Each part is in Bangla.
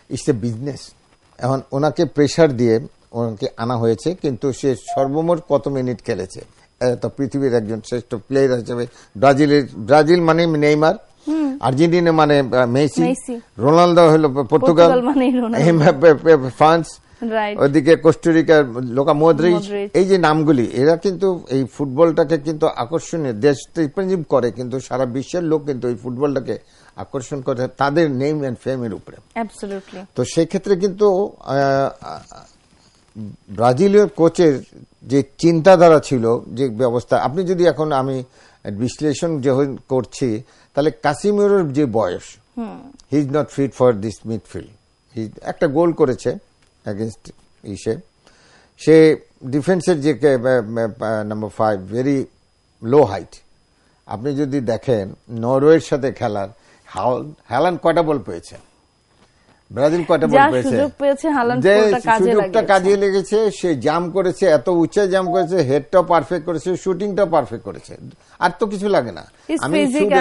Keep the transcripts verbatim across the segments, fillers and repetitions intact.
It's a business. এখন ওনাকে প্রেশার দিয়ে ওনাকে আনা হয়েছে, কিন্তু সে সর্বমোট কত মিনিট খেলেছে, তো পৃথিবীর একজন শ্রেষ্ঠ প্লেয়ার হিসেবে ব্রাজিলের, ব্রাজিল মানে নেইমার, আর্জেন্টিনা মানে মেসি, রোনালদো হলো পর্তুগাল, ফ্রান্স, ওইদিকে কোস্টারিকার লোকা মদ্রিচ, এই যে নামগুলি, এরা কিন্তু এই ফুটবলটাকে কিন্তু আকর্ষণীয় দেশ রিপ্রেজেন্ট করে, কিন্তু সারা বিশ্বের লোক কিন্তু এই ফুটবলটাকে আকর্ষণ করে তাদের নেম এন্ড ফেমের উপরে। তো সেই ক্ষেত্রে কিন্তু ব্রাজিলীয় কোচের যে চিন্তাধারা ছিল, যে ব্যবস্থা, আপনি যদি এখন আমি বিশ্লেষণ যখন করছি, তাহলে কাসিমিরোর যে বয়স, he is not fit for this midfield. একটা গোল করেছে এগেনস্ট ইসে, সে ডিফেন্সের যে number five, very low height. আপনি যদি দেখেন নরওয়ের সাথে খেলার, হ্যালান্ড কয়টা বল পেয়েছে, ব্রাজিল কয়টা বল পেয়েছে, যে সুযোগটা কাজে লেগেছে, সে জাম্প করেছে, এত উচ্চে জাম্প করেছে, হেডটাও পারফেক্ট করেছে, শুটিংটাও পারফেক্ট করেছে, আর তো কিছু লাগে না। আমি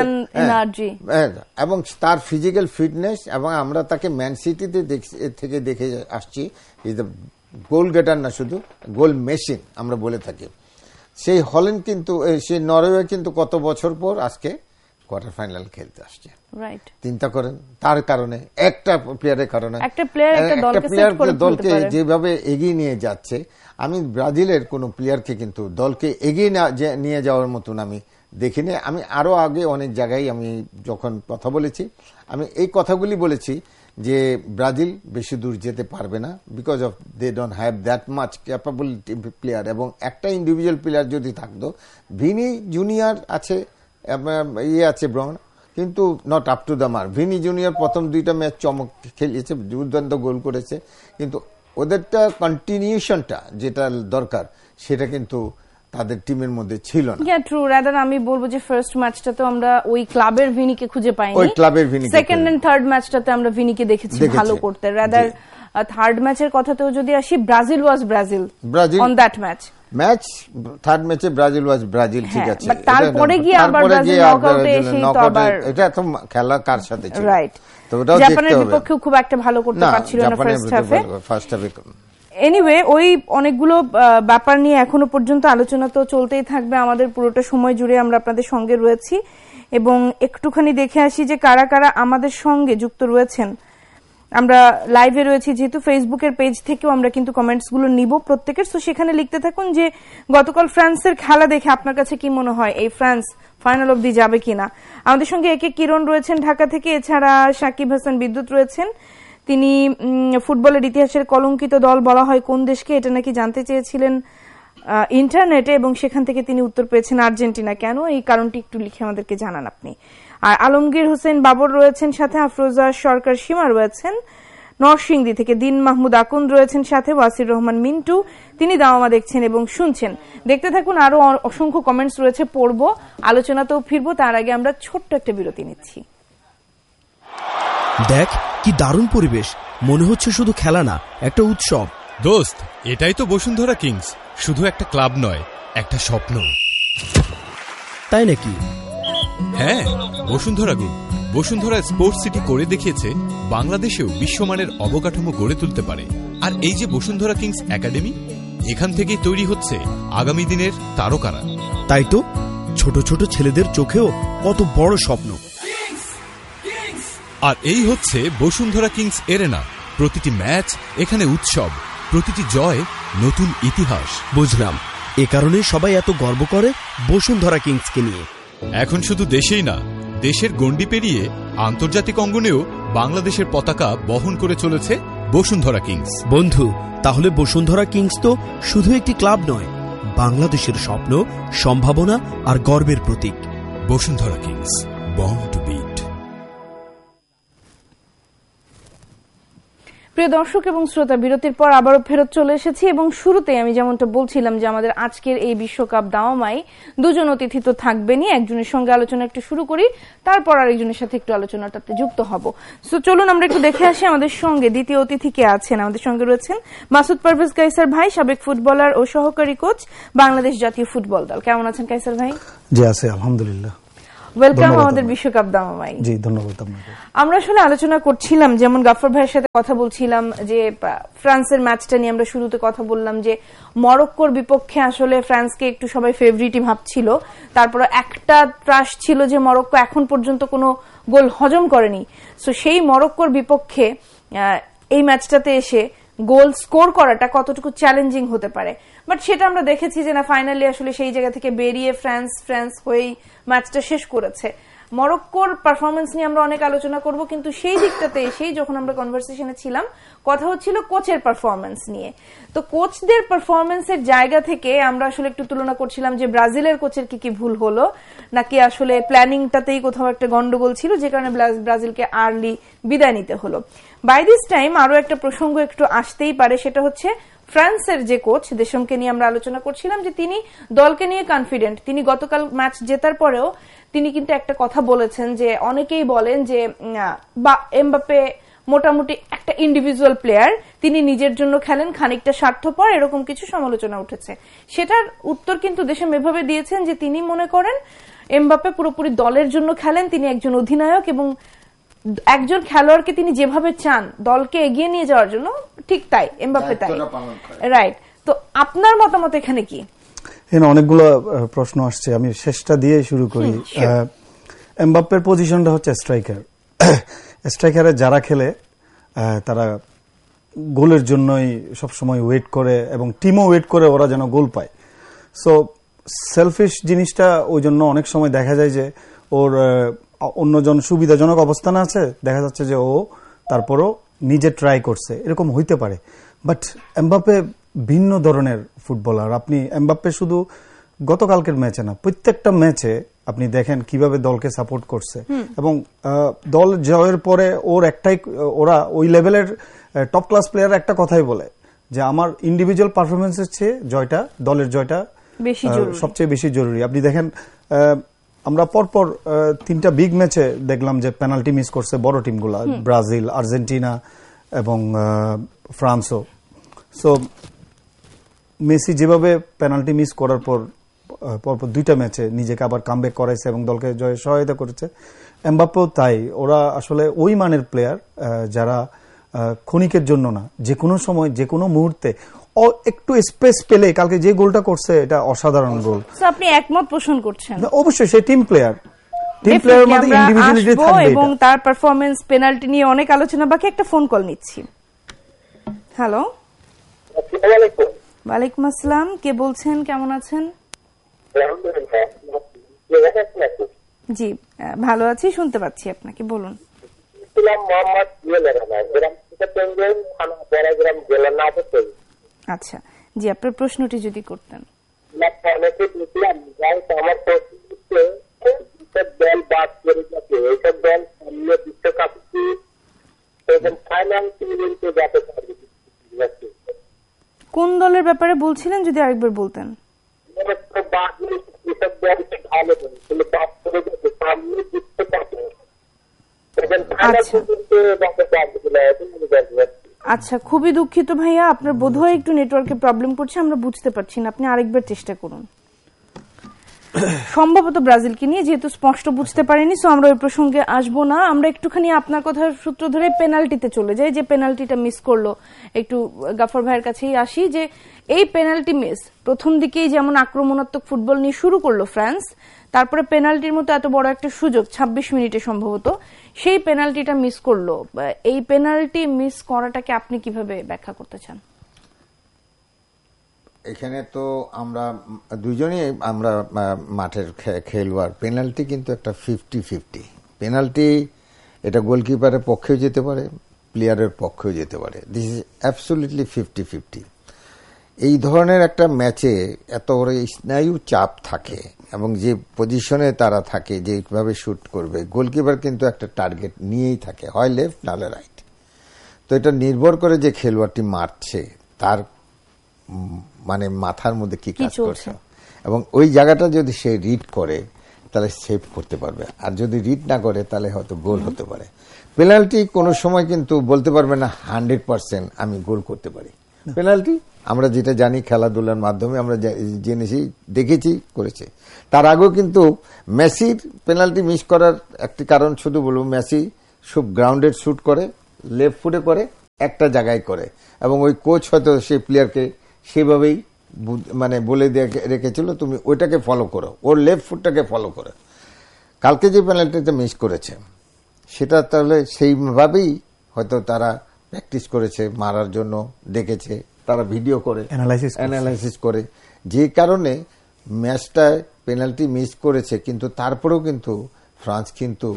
এবং তার ফিজিক্যাল ফিটনেস, এবং আমরা তাকে ম্যান সিটিতে থেকে দেখে আসছি, ইজ দ্য গোল গেটার না, শুধু গোল মেশিন আমরা বলে থাকি। সেই হল্যান্ড কিন্তু, সেই নরওয়ে কিন্তু কত বছর পর আজকে কোয়ার্টার ফাইনাল খেলতে আসছে। চিন্তা করেন, তার কারণে, একটা প্লেয়ারের কারণে, একটা প্লেয়ার দলকে যেভাবে এগিয়ে নিয়ে যাচ্ছে। আমি ব্রাজিলের কোন প্লেয়ারকে কিন্তু দলকে এগিয়ে নিয়ে যাওয়ার মতন আমি দেখিনি। আমি আরো আগে অনেক জায়গায় আমি যখন কথা বলেছি, আমি এই কথাগুলি বলেছি যে ব্রাজিল বেশি দূর যেতে পারবে না, because of they don't have that much capability player. এবং একটা ইন্ডিভিজুয়াল প্লেয়ার যদি থাকতো, ভিনি জুনিয়র আছে, ইয়ে আছে ব্রাউন, কিন্তু not up to the mark. Vini junior প্রথম দুইটা ম্যাচ চমক খেলিয়েছে, দুর্দান্ত গোল করেছে, কিন্তু ওদেরটা কন্টিনিউশনটা যেটা দরকার সেটা কিন্তু তাদের টিমের মধ্যে ছিল না। হ্যাঁ, ট্রু। রাদার আমি বলবো যে ফার্স্ট ম্যাচটাতে আমরা ওই ক্লাবের ভিনিকে খুঁজে পাইনি, ওই ক্লাবের ভিনি। সেকেন্ড এন্ড থার্ড ম্যাচটাতে আমরা ভিনিকে দেখেছি ভালো করতে। রাদার থার্ড ম্যাচের কথাতেও যদি আসি, Brazil was Brazil on that match. Match third ম্যাচে ব্রাজিল ওয়াজ ব্রাজিল, ঠিক আছে, বাট তারপরে গিয়ে আবার ব্রাজিল নকআউটে এসে তো আবার, এটা তো খেলা কার সাথে ছিল, রাইট। তো ওটাও জাপানের বিপক্ষে খুব একটা ভালো করতে পারছিল না ফার্স্ট হাফে। ফার্স্ট হাফে এনিওয়ে, ওই অনেকগুলো ব্যাপার নিয়ে এখনো পর্যন্ত আলোচনা তো চলতেই থাকবে আমাদের পুরোটা সময় জুড়ে। আমরা আপনাদের সঙ্গে রয়েছি, এবং একটুখানি দেখে আসি যে কারা কারা আমাদের সঙ্গে যুক্ত রয়েছেন। আমরা লাইভে রয়েছি, যেহেতু ফেসবুকের পেজ থেকেও আমরা কিন্তু কমেন্টস গুলো নিব প্রত্যেকের। তো সেখানে লিখতে থাকুন যে গতকাল ফ্রান্সের খেলা দেখে আপনার কাছে কি মনে হয়, এই ফ্রান্স ফাইনাল অবধি যাবে কিনা। আমাদের সঙ্গে একে কিরণ রয়েছেন ঢাকা থেকে, এছাড়া সাকিব হাসান বিদ্যুৎ রয়েছেন। তিনি ফুটবলের ইতিহাসের কলঙ্কিত দল বলা হয় কোন দেশকে, এটা নাকি জানতে চেয়েছিলেন ইন্টারনেটে, এবং সেখান থেকে তিনি উত্তর পেয়েছেন আর্জেন্টিনা। কেন, এই কারণটি একটু লিখে আমাদেরকে জানান আপনি। আর আলমগীর হোসেন বাবর রয়েছেন সাথে, আফরোজা সরকার সীমা রয়েছেন নরসিংদী থেকে, দিন মাহমুদ আকুন রয়েছেন সাথে, ওয়াসির রহমান মিন্টু, তিনি দাওয়ামা দেখছেন এবং শুনছেন। দেখতে থাকুন, আরো অসংখ্য কমেন্টস রয়েছে, পড়বো, আলোচনাতেও ফিরবো। তার আগে আমরা ছোট্ট একটা বিরতি নিচ্ছি। দেখ কি দারুণ পরিবেশ, মনে হচ্ছে শুধু খেলা না, একটা উৎসব। দোস্ত, এটাই তো বসুন্ধরা কিংস, শুধু একটা ক্লাব নয়, একটা স্বপ্ন। তাই নাকি? হ্যাঁ, Bashundhara group Bashundhara sports city করে দেখিয়েছে বাংলাদেশেও বিশ্বমানের অবকাঠামো গড়ে তুলতে পারে। আর এই যে বসুন্ধরা কিংস একাডেমি, এখান থেকেই তৈরি হচ্ছে আগামী দিনের তারকারা। তাই তো, ছোট ছোট ছেলেদের চোখেও কত বড় স্বপ্ন। আর এই হচ্ছে বসুন্ধরা কিংস এরেনা। প্রতিটি ম্যাচ এখানে উৎসব, প্রতিটি জয় নতুন ইতিহাস। বুঝলাম, এ কারণে সবাই এত গর্ব করে বসুন্ধরা কিংসকে নিয়ে। এখন শুধু দেশেই না, দেশের গণ্ডি পেরিয়ে আন্তর্জাতিক অঙ্গনেও বাংলাদেশের পতাকা বহন করে চলেছে বসুন্ধরা কিংস। বন্ধু, তাহলে বসুন্ধরা কিংস তো শুধু একটি ক্লাব নয়, বাংলাদেশের স্বপ্ন, সম্ভাবনা আর গর্বের প্রতীক। Bashundhara Kings, born to bit. প্রিয় দর্শক এবং শ্রোতা, বিরতির পর আবারও ফেরত চলে এসেছি, এবং শুরুতে আমি যেমনটা বলছিলাম যে আমাদের আজকের এই বিশ্বকাপ দাওয়ামায় দুজন অতিথি তো থাকবেনই। একজনের সঙ্গে আলোচনা একটু শুরু করি, তারপর আরেকজনের সাথে একটু আলোচনাটাতে যুক্ত হব। সো চলুন আমরা একটু দেখে আসি আমাদের সঙ্গে দ্বিতীয় অতিথি কে আছেন। আমাদের সঙ্গে রয়েছেন মাসুদ পারভেজ কায়সার ভাই, সাবেক ফুটবলার ও সহকারী কোচ, বাংলাদেশ জাতীয় ফুটবল দল। কেমন আছেন কায়সার ভাই? জি আছে, আলহামদুলিল্লাহ। ওয়েলকাম আমাদের বিশ্বকাপ দামামাই। জি ধন্যবাদ আপনাকে। আমরা আসলে আলোচনা করছিলাম, যেমন গাফফার ভাইয়ের সাথে কথা বলছিলাম যে ফ্রান্সের ম্যাচটা নিয়ে আমরা শুরুতে কথা বললাম যে মরক্কোর বিপক্ষে আসলে ফ্রান্সকে একটু সবাই ফেভারিটই ভাবছিল, তারপরে একটা ত্রাস ছিল যে মরক্কো এখন পর্যন্ত কোনো গোল হজম করেনি। সো সেই মরক্কোর বিপক্ষে এই ম্যাচটাতে এসে গোল স্কোর করাটা কতটুকু চ্যালেঞ্জিং হতে পারে, বাট সেটা আমরা দেখেছি যে না, ফাইনালি আসলে সেই জায়গা থেকে বেরিয়ে ফ্রান্স ফ্রান্স হয়েই ম্যাচটা শেষ করেছে। মরক্কোর পারফরমেন্স নিয়ে আমরা অনেক আলোচনা করব, কিন্তু সেই দিকটাতে এসেই যখন আমরা কনভারসেশনে ছিলাম কথা হচ্ছিল কোচের পারফরমেন্স নিয়ে। তো কোচদের পারফরমেন্সের জায়গা থেকে আমরা আসলে একটু তুলনা করছিলাম যে ব্রাজিলের কোচের কি কি ভুল হলো, নাকি আসলে প্ল্যানিংটাতেই কোথাও একটা গন্ডগোল ছিল যে কারণে ব্রাজিলকে আর্লি বিদায় নিতে হলো। বাই দিস টাইম আরো একটা প্রসঙ্গ একটু আসতেই পারে, সেটা হচ্ছে ফ্রান্সের যে কোচ দেশমকে নিয়ে আমরা আলোচনা করছিলাম যে তিনি দলকে নিয়ে কনফিডেন্ট। তিনি গতকাল ম্যাচ জেতার পরেও তিনি কিন্তু একটা কথা বলেছেন যে অনেকেই বলেন যে এমবাপ্পে মোটামুটি একটা ইন্ডিভিজুয়াল প্লেয়ার, তিনি নিজের জন্য খেলেন, খানিকটা স্বার্থপর, এরকম কিছু সমালোচনা উঠেছে। সেটার উত্তর কিন্তু দেশম এভাবে দিয়েছেন যে তিনি মনে করেন এমবাপ্পে পুরোপুরি দলের জন্য খেলেন, তিনি একজন অধিনায়ক এবং একজন খেলোয়াড়কে তিনি যেভাবে চান দলকে এগিয়ে নিয়ে যাওয়ার জন্য ঠিক তাই এমবাপ্পে তাই। রাইট, তো আপনার মতামত এখানে কি? এখানে অনেকগুলো প্রশ্ন আসছে, আমি শেষটা দিয়ে শুরু করি। এমবাপ্পের পজিশনটা হচ্ছে স্ট্রাইকার। স্ট্রাইকারে যারা খেলে তারা গোলের জন্যই সবসময় ওয়েট করে এবং টিমও ওয়েট করে ওরা যেন গোল পায়। সো সেলফিশ জিনিসটা ওই জন্য অনেক সময় দেখা যায় যে ওর অন্যজন সুবিধাজনক অবস্থানে আছে, দেখা যাচ্ছে যে ও তারপরও নিজে ট্রাই করছে, এরকম হইতে পারে। বাট এমবাপ্পে ভিন্ন ধরনের ফুটবলার। আপনি এমবাপ্পে শুধু গতকালকের ম্যাচে না, প্রত্যেকটা ম্যাচে আপনি দেখেন কিভাবে দলকে সাপোর্ট করছে এবং দল জয়ের পরে ওর একটাই, ওরা ওই লেভেলের টপ ক্লাস প্লেয়ার একটা কথাই বলে যে আমার ইন্ডিভিজুয়াল পারফরমেন্সের চেয়ে জয়টা, দলের জয়টা সবচেয়ে বেশি জরুরি। আপনি দেখেন আমরা পরপর তিনটা বিগ ম্যাচে দেখলাম যে পেনাল্টি মিস করছে বড় টিমগুলা, ব্রাজিল, আর্জেন্টিনা এবং ফ্রান্সও। সো মেসি যেভাবে পেনাল্টি মিস করার পর পরপর দুইটা ম্যাচে নিজেকে আবার কামব্যাক করাইছে এবং দলকে জয়ে সহায়তা করেছে, এমবাপ্পেও তাই। ওরা আসলে ওই মানের প্লেয়ার যারা ক্ষণিকের জন্য না, যে কোনো সময় যে কোনো মুহূর্তে একটু স্পেস পেলে, কালকে যে গোলটা করছে এটা অসাধারণ গোল। আপনি একমত পোষণ করছেন? অবশ্যই, সে টিম প্লেয়ার, টিম প্লেয়ারের মধ্যে ইন্ডিভিজুয়ালিটি থাকবে এবং তার পারফরম্যান্স, পেনাল্টি নিয়ে অনেক আলোচনা বাকি। একটা ফোন কল নিচ্ছি। হ্যালো, আসসালামু আলাইকুম। ওয়ালাইকুম আসসালাম, কে বলছেন, কেমন আছেন? জি ভালো আছি, শুনতে পাচ্ছি আপনাকে, বলুন। আচ্ছা জি, আপনার প্রশ্নটি যদি করতেন। কোন দলের ব্যাপারে বলছিলেন যদি আরেকবার বলতেন? আচ্ছা, খুবই দুঃখিত ভাইয়া, আপনার বোধহয় একটু নেটওয়ার্কে প্রবলেম করছে, আমরা বুঝতে পারছি না, আপনি আরেকবার চেষ্টা করুন। সম্ভবত ব্রাজিলকে নিয়ে যেহেতু স্পষ্ট বুঝতে পারিনি, সো আমরা ওই প্রসঙ্গে আসবো না। আমরা একটুখানি আপনার কথার সূত্র ধরে পেনাল্টিতে চলে যাই, যে পেনাল্টিটা মিস করলো। একটু গাফর ভাইয়ের কাছেই আসি, যে এই পেনাল্টি মিস, প্রথম দিকেই যেমন আক্রমণাত্মক ফুটবল নিয়ে শুরু করলো ফ্রান্স, তারপরে পেনাল্টির মতো এত বড় একটা সুযোগ ছাব্বিশ মিনিটে সম্ভবত সেই পেনাল্টিটা মিস করলো। এই পেনাল্টি মিস করাটাকে আপনি কিভাবে ব্যাখ্যা করতে চান? এখানে তো আমরা দুজনই আমরা মাঠের খেলোয়াড়। পেনাল্টি কিন্তু একটা ফিফটি ফিফটি পেনাল্টি, এটা গোলকিপারের পক্ষেও যেতে পারে, প্লেয়ারের পক্ষেও যেতে পারে। This is absolutely fifty fifty. এই ধরনের একটা ম্যাচে এত বড় স্নায়ু চাপ থাকে এবং যে পজিশনে তারা থাকে, যেভাবে শুট করবে, গোলকিপার কিন্তু একটা টার্গেট নিয়েই থাকে, হয় লেফট নাহলে রাইট। তো এটা নির্ভর করে যে খেলোয়াড়টি মারছে তার মানে মাথার মধ্যে কি কাজ করছে, এবং ওই জায়গাটা যদি সে রিড করে তাহলে সেভ করতে পারবে, আর যদি রিড না করে তাহলে হয়তো গোল হতে পারে। পেনাল্টি কোনো সময় কিন্তু বলতে পারবে না হান্ড্রেড পার্সেন্ট আমি গোল করতে পারি। পেনাল্টি আমরা যেটা জানি খেলাধুলার মাধ্যমে আমরা জেনেছি, দেখেছি, করেছে। তার আগেও কিন্তু মেসির পেনাল্টি মিস করার একটি কারণ শুধু বলবো, মেসি সব গ্রাউন্ডেড শুট করে, লেফট ফুটে করে, একটা জায়গায় করে, এবং ওই কোচ হয়তো সেই প্লেয়ারকে সেভাবেই মানে বলে রেখেছিল তুমি ওইটাকে ফলো করো, ওর লেফট ফুটটাকে ফলো করো। কালকে যে পেনাল্টিটা মিস করেছে সেটা তাহলে সেইভাবেই হয়তো তারা প্র্যাকটিস করেছে, মারার জন্য দেখেছে, তারা ভিডিও করে অ্যানালাইসিস করে, যে কারণে ম্যাচটায় পেনাল্টি মিস করেছে। কিন্তু তারপরেও কিন্তু ফ্রান্স কিন্তু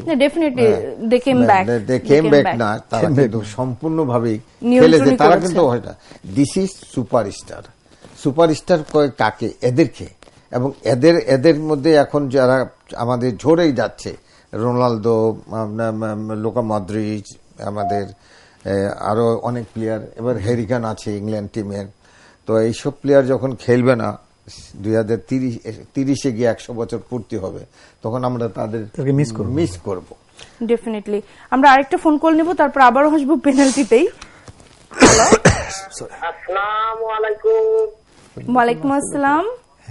না, তারা কিন্তু সম্পূর্ণভাবেই খেলেছে। তারা কিন্তু দিস ইজ সুপারস্টার। সুপারস্টার কাকে? এদেরকে। এবং এদের এদের মধ্যে এখন যারা আমাদের ঝরেই যাচ্ছে, রোনালদো, লুকা মদ্রিচ, আমাদের আরো অনেক প্লেয়ার, এবার হ্যারি কেন আছে ইংল্যান্ড টিমের। তো এইসব প্লেয়ার যখন খেলবে না, দুই হাজার তিরিশ তিরিশে গিয়ে একশো বছর পূর্তি হবে, তখন আমরা তাদের মিস করব। ডেফিনেটলি। আমরা আরেকটা ফোন কল নিব, তারপর আবারও আসবো পেনাল্টিতেই। আসসালামু আলাইকুম। ওয়ালাইকুম আসসালাম।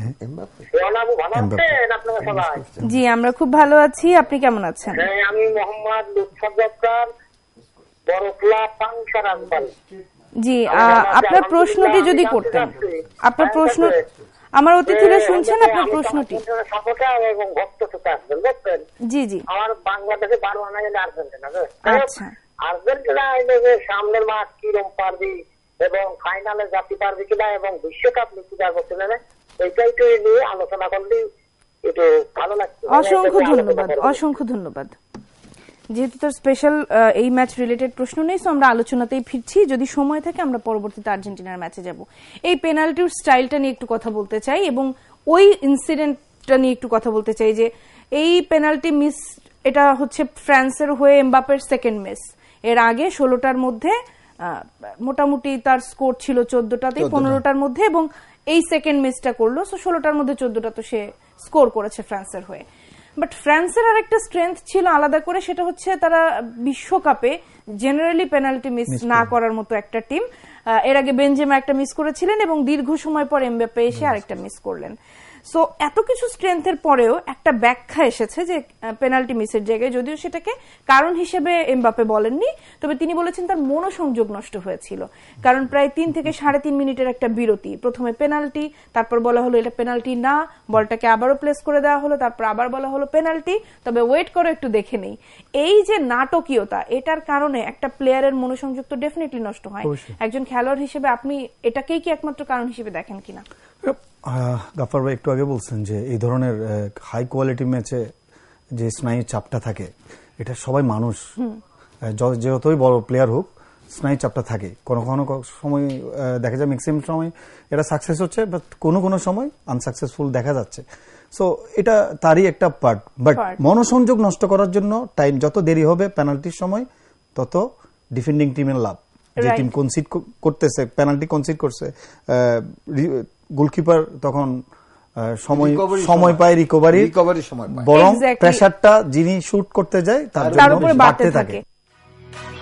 জি, আমরা খুব ভালো আছি, আপনি কেমন আছেন? আমি মোহাম্মদ লুৎফর জব্বার, বড়খলা পাংশা রাজবাড়ী। জি, আপনার প্রশ্নটি যদি করতেন। আপনার প্রশ্ন আমার অতিথিরা শুনছেন, আপনার প্রশ্নটি। এবং ভক্ত আসবেন, বুঝছেন? জি জি। আমার বাংলাদেশে বারো আনা গেলে আর্জেন্টিনা। আচ্ছা, আর্জেন্টিনা এনে যে সামনের মাঠ কিরম পারবি এবং ফাইনালে যাতে পারবি কিনা এবং বিশ্বকাপ নিতে পারবো কিনা, এইটাই তো নিয়ে আলোচনা করলে একটু ভালো লাগছে। অসংখ্য ধন্যবাদ, অসংখ্য ধন্যবাদ। যেহেতু তার স্পেশাল এই ম্যাচ রিলেটেড প্রশ্ন নেই, তো আমরা আলোচনাতেই ফিরছি। যদি সময় থাকে আমরা পরবর্তীতে আর্জেন্টিনার ম্যাচে যাব। এই পেনাল্টির স্টাইলটা নিয়ে একটু কথা বলতে চাই এবং ওই ইনসিডেন্টটা নিয়ে একটু কথা বলতে চাই যে এই পেনাল্টি মিস, এটা হচ্ছে ফ্রান্সের হয়ে এমবাপের সেকেন্ড মিস। এর আগে ষোলোটার মধ্যে মোটামুটি তার স্কোর ছিল চোদ্দটাতে, পনেরোটার মধ্যে, এবং এই সেকেন্ড মিসটা করলো, সো ষোলোটার মধ্যে চোদ্দটা তো সে স্কোর করেছে ফ্রান্সের হয়ে। বাট ফ্রান্সের আর একটা স্ট্রেংথ ছিল আলাদা করে, সেটা হচ্ছে তারা বিশ্বকাপে জেনারেলি পেনাল্টি মিস না করার মতো একটা টিম। এর আগে বেনজেমা একটা মিস করেছিলেন এবং দীর্ঘ সময় পর এমবাপ্পে এসে আরেকটা মিস করলেন। সো এত কিছু স্ট্রেংথের পরেও একটা ব্যাখ্যা এসেছে যে পেনাল্টি মিসের জায়গায়, যদিও সেটাকে কারণ হিসেবে এমবাপ্পে বলেননি, তবে তিনি বলেছেন তার মনোসংযোগ নষ্ট হয়েছিল। কারণ প্রায় তিন থেকে সাড়ে তিন মিনিটের একটা বিরতি, প্রথমে পেনাল্টি, তারপর বলা হলো এটা পেনাল্টি না, বলটাকে আবারও প্লেস করে দেওয়া হলো, তারপর আবার বলা হলো পেনাল্টি, তবে ওয়েট করে একটু দেখে নেই। এই যে নাটকীয়তা, এটার কারণে একটা প্লেয়ারের মনোসংযোগ তো ডেফিনেটলি নষ্ট হয়। একজন খেলোয়াড় হিসেবে আপনি এটাকেই কি একমাত্র কারণ হিসেবে দেখেন কিনা? গাফার ভাই একটু আগে বলছেন যে এই ধরনের হাই কোয়ালিটি ম্যাচে যে স্নায়ু চাপটা থাকে, এটা সবাই মানুষ, যতই বড় প্লেয়ার হোক স্নায়ু চাপটা থাকে। কোনো কোনো সময় দেখা যায়, ম্যাক্সিমাম সময় এটা সাকসেস হচ্ছে, বাট কোনো কোনো সময় আনসাকসেসফুল দেখা যাচ্ছে। সো এটা তারই একটা পার্ট। বাট মনোসংযোগ নষ্ট করার জন্য টাইম যত দেরি হবে পেনাল্টির সময়, তত ডিফেন্ডিং টিমের লাভ। যে টিম কনসিড করতেছে, পেনাল্টি কনসিড করছে, গোলকিপার তখন সময় সময় পায় রিকভারি, বরং প্রেসারটা যিনি শুট করতে যায় তার জন্য বাড়তে থাকে।